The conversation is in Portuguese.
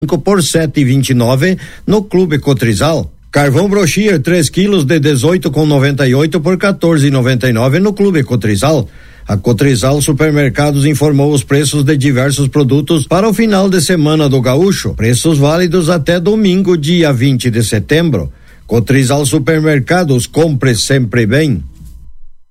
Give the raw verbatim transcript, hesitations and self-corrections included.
por sete e vinte e nove no Clube Cotrizal. Carvão Brochier três quilos de dezoito com noventa e oito por quatorze e noventa e nove no Clube Cotrizal. A Cotrizal Supermercados informou os preços de diversos produtos para o final de semana do Gaúcho, preços válidos até domingo, dia vinte de setembro. Cotrizal Supermercados, compre sempre bem.